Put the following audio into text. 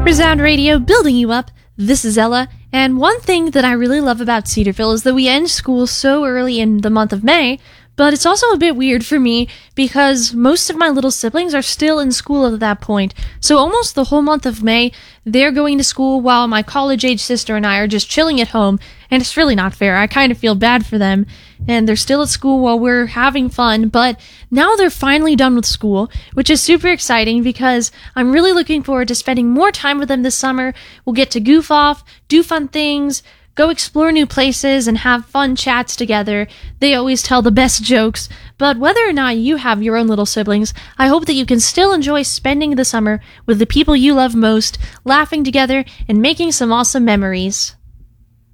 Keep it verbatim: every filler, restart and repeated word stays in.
Resound Radio, building you up. This is Ella, and one thing that I really love about Cedarville is that we end school so early in the month of May, but it's also a bit weird for me because most of my little siblings are still in school at that point. So almost the whole month of May, they're going to school while my college-age sister and I are just chilling at home, and it's really not fair. I kind of feel bad for them, and they're still at school while we're having fun, but now they're finally done with school, which is super exciting because I'm really looking forward to spending more time with them this summer. We'll get to goof off, do fun things, go explore new places, and have fun chats together. They always tell the best jokes, but whether or not you have your own little siblings, I hope that you can still enjoy spending the summer with the people you love most, laughing together, and making some awesome memories.